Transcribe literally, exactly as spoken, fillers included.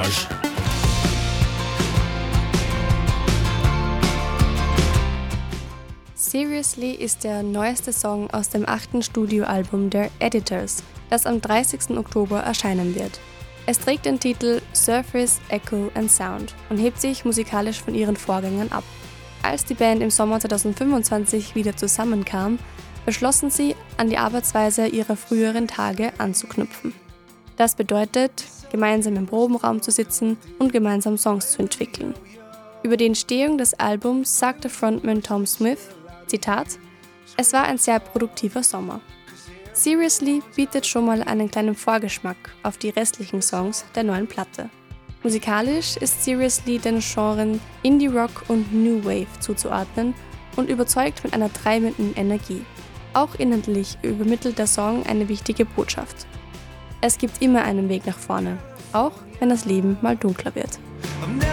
Garage. Seriously ist der neueste Song aus dem achten Studioalbum der Editors, das am dreißigsten Oktober erscheinen wird. Es trägt den Titel Surface, Echo and Sound und hebt sich musikalisch von ihren Vorgängern ab. Als die Band im Sommer zweitausendfünfundzwanzig wieder zusammenkam, beschlossen sie, an die Arbeitsweise ihrer früheren Tage anzuknüpfen. Das bedeutet, gemeinsam im Probenraum zu sitzen und gemeinsam Songs zu entwickeln. Über die Entstehung des Albums sagte Frontman Tom Smith, Zitat, es war ein sehr produktiver Sommer. Seriously bietet schon mal einen kleinen Vorgeschmack auf die restlichen Songs der neuen Platte. Musikalisch ist Seriously den Genren Indie Rock und New Wave zuzuordnen und überzeugt mit einer treibenden Energie. Auch inhaltlich übermittelt der Song eine wichtige Botschaft. Es gibt immer einen Weg nach vorne, auch wenn das Leben mal dunkler wird.